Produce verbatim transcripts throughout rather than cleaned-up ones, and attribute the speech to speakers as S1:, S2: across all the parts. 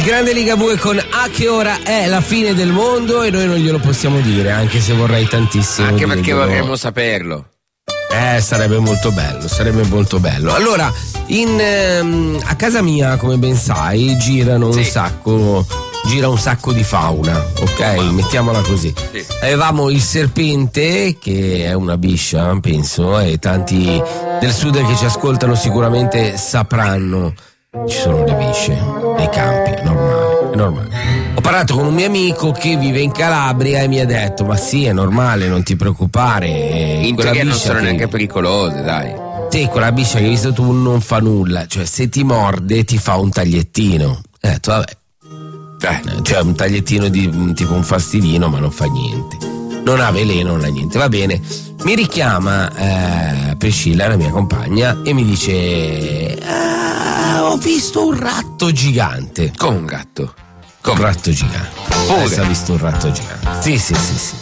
S1: grande Ligabue con A che ora è la fine del mondo, e noi non glielo possiamo dire, anche se vorrei tantissimo.
S2: Anche perché
S1: dirglielo.
S2: vorremmo saperlo.
S1: Eh, sarebbe molto bello, sarebbe molto bello. Allora, in, ehm, a casa mia, come ben sai, girano
S2: sì.
S1: un sacco, gira un sacco di fauna, ok? Wow. Mettiamola così.
S2: Sì.
S1: Avevamo il serpente, che è una biscia, penso, e tanti del sud che ci ascoltano sicuramente sapranno. Ci sono le bisce nei campi, è normale, è normale. Ho parlato con un mio amico che vive in Calabria e mi ha detto: ma sì, è normale, non ti preoccupare.
S2: In teoria non sono che... neanche pericolose, dai.
S1: Sì, quella biscia che hai visto tu non fa nulla, cioè se ti morde ti fa un tagliettino. Ho detto vabbè, eh. cioè un tagliettino di tipo un fastidino, ma non fa niente. Non ha veleno, non ha niente, va bene. Mi richiama eh, Priscilla, la mia compagna, e mi dice: ah, ho visto un ratto gigante.
S2: Come un gatto?
S1: Con un ratto gigante. Adesso ha visto un ratto gigante. Sì, sì, sì, sì.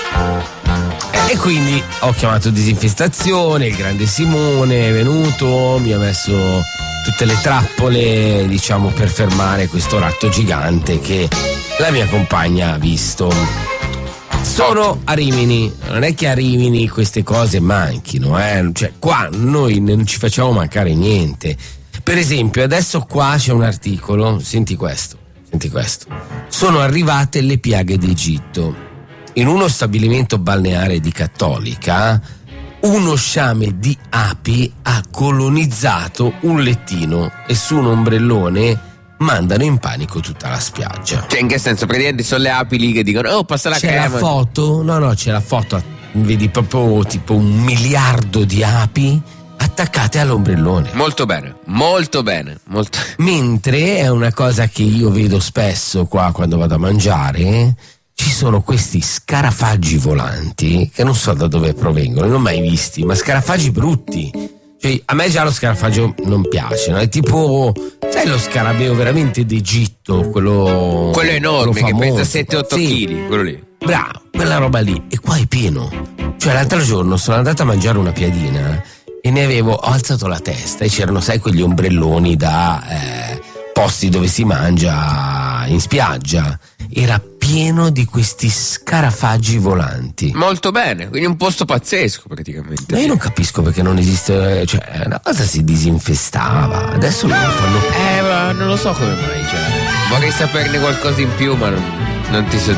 S1: E quindi ho chiamato disinfestazione, il grande Simone è venuto, mi ha messo tutte le trappole, diciamo, per fermare questo ratto gigante che la mia compagna ha visto. Sono a Rimini, non è che a Rimini queste cose manchino, eh? Cioè qua noi non ci facciamo mancare niente. Per esempio adesso qua c'è un articolo, senti questo, senti questo. Sono arrivate le piaghe d'Egitto. In uno stabilimento balneare di Cattolica, uno sciame di api ha colonizzato un lettino e su un ombrellone mandano in panico tutta la spiaggia.
S2: Cioè, in che senso? Praticamente sono le api lì che dicono: oh, passa la
S1: c'è
S2: crema.
S1: C'è la foto, no no, c'è la foto, vedi proprio tipo un miliardo di api attaccate all'ombrellone.
S2: Molto bene, molto bene, molto.
S1: Mentre è una cosa che io vedo spesso qua quando vado a mangiare, ci sono questi scarafaggi volanti che non so da dove provengono, non ho mai visti, ma scarafaggi brutti. Cioè, a me già lo scarafaggio non piace, no? È tipo, sai, lo scarabeo veramente d'Egitto, quello
S2: quello enorme,
S1: quello
S2: che pesa sette otto
S1: sì.
S2: chili, quello lì.
S1: Bravo, quella roba lì. E qua è pieno. Cioè, l'altro giorno sono andato a mangiare una piadina e ne avevo, ho alzato la testa e c'erano, sai, quegli ombrelloni da eh, posti dove si mangia in spiaggia. Era pieno di questi scarafaggi volanti.
S2: Molto bene, quindi un posto pazzesco praticamente.
S1: Ma io non capisco perché non esiste, cioè una volta si disinfestava, adesso non lo fanno più.
S2: Eh, ma non lo so come mai, cioè. Vorrei saperne qualcosa in più, ma non, non ti so